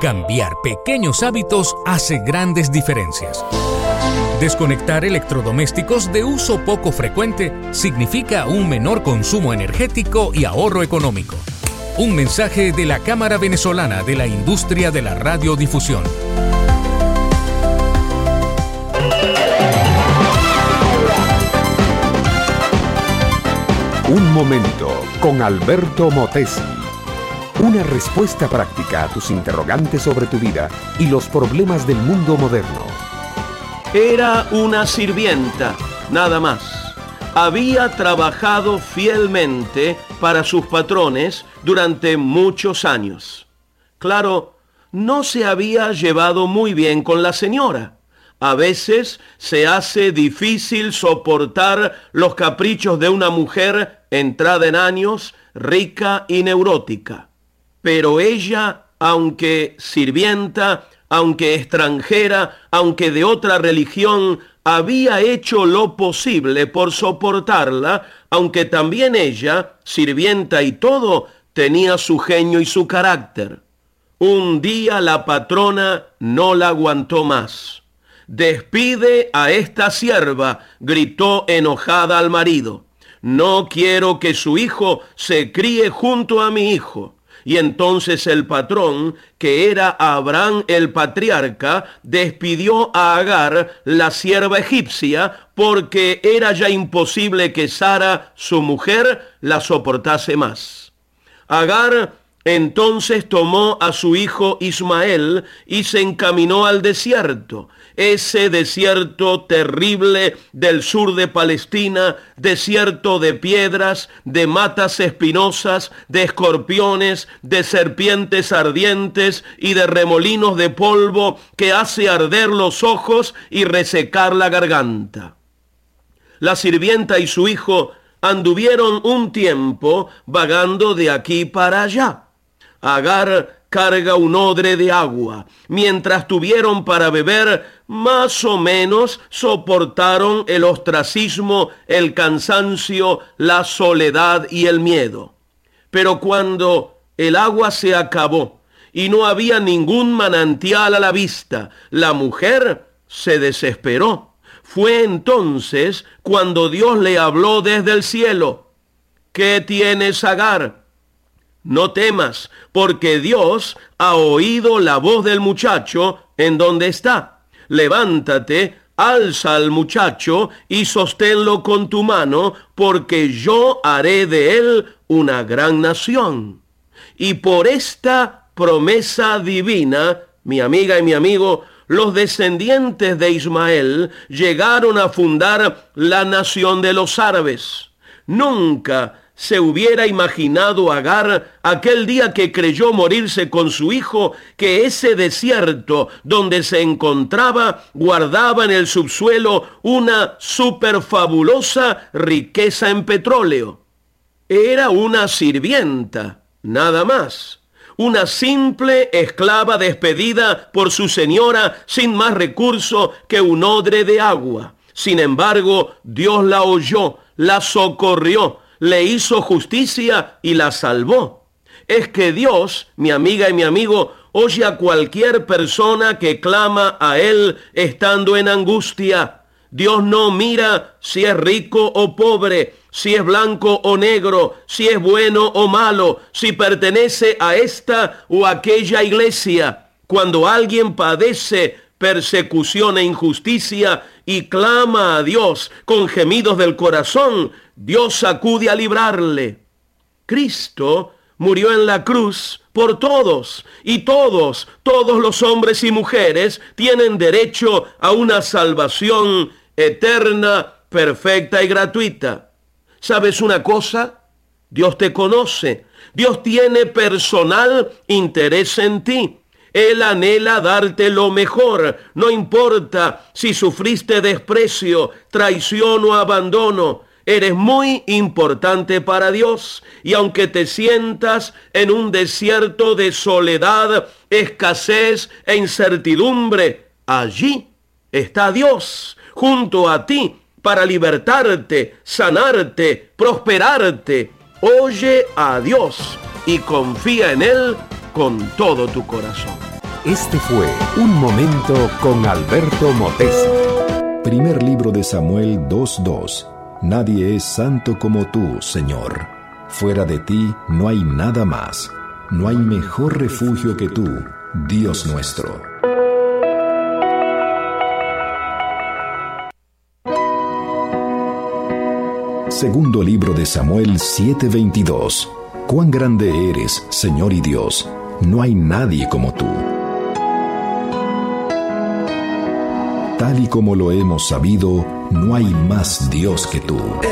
Cambiar pequeños hábitos hace grandes diferencias. Desconectar electrodomésticos de uso poco frecuente significa un menor consumo energético y ahorro económico. Un mensaje de la Cámara Venezolana de la Industria de la Radiodifusión. Un momento con Alberto Motesi. Una respuesta práctica a tus interrogantes sobre tu vida y los problemas del mundo moderno. Era una sirvienta, nada más. Había trabajado fielmente para sus patrones durante muchos años. Claro, no se había llevado muy bien con la señora. A veces se hace difícil soportar los caprichos de una mujer entrada en años, rica y neurótica. Pero ella, aunque sirvienta, aunque extranjera, aunque de otra religión, había hecho lo posible por soportarla, aunque también ella, sirvienta y todo, tenía su genio y su carácter. Un día la patrona no la aguantó más. «Despide a esta sierva», gritó enojada al marido. «No quiero que su hijo se críe junto a mi hijo». Y entonces el patrón, que era Abraham el patriarca, despidió a Agar, la sierva egipcia, porque era ya imposible que Sara, su mujer, la soportase más. Agar entonces tomó a su hijo Ismael y se encaminó al desierto, ese desierto terrible del sur de Palestina, desierto de piedras, de matas espinosas, de escorpiones, de serpientes ardientes y de remolinos de polvo que hace arder los ojos y resecar la garganta. La sirvienta y su hijo anduvieron un tiempo vagando de aquí para allá. Agar carga un odre de agua. Mientras tuvieron para beber, más o menos soportaron el ostracismo, el cansancio, la soledad y el miedo. Pero cuando el agua se acabó y no había ningún manantial a la vista, la mujer se desesperó. Fue entonces cuando Dios le habló desde el cielo. ¿Qué tienes, Agar? No temas, porque Dios ha oído la voz del muchacho en donde está. Levántate, alza al muchacho y sosténlo con tu mano, porque yo haré de él una gran nación. Y por esta promesa divina, mi amiga y mi amigo, los descendientes de Ismael llegaron a fundar la nación de los árabes. Nunca se hubiera imaginado Agar aquel día que creyó morirse con su hijo, que ese desierto donde se encontraba guardaba en el subsuelo una superfabulosa riqueza en petróleo. Era una sirvienta, nada más. Una simple esclava despedida por su señora sin más recurso que un odre de agua. Sin embargo, Dios la oyó, la socorrió, le hizo justicia y la salvó. Es que Dios, mi amiga y mi amigo, oye a cualquier persona que clama a Él estando en angustia. Dios no mira si es rico o pobre, si es blanco o negro, si es bueno o malo, si pertenece a esta o aquella iglesia. Cuando alguien padece persecución e injusticia y clama a Dios con gemidos del corazón, Dios acude a librarle. Cristo murió en la cruz por todos, y todos los hombres y mujeres tienen derecho a una salvación eterna, perfecta y gratuita. ¿Sabes una cosa? Dios te conoce. Dios tiene personal interés en ti. Él anhela darte lo mejor. No importa si sufriste desprecio, traición o abandono. Eres muy importante para Dios. Y aunque te sientas en un desierto de soledad, escasez e incertidumbre, allí está Dios junto a ti para libertarte, sanarte, prosperarte. Oye a Dios y confía en Él con todo tu corazón. Este fue Un Momento con Alberto Motesi. Primer libro de Samuel 2:2. Nadie es santo como tú, Señor. Fuera de ti no hay nada más. No hay mejor refugio que tú, Dios nuestro. Segundo libro de Samuel 7:22. Cuán grande eres, Señor y Dios. No hay nadie como tú. Tal y como lo hemos sabido, no hay más Dios que tú.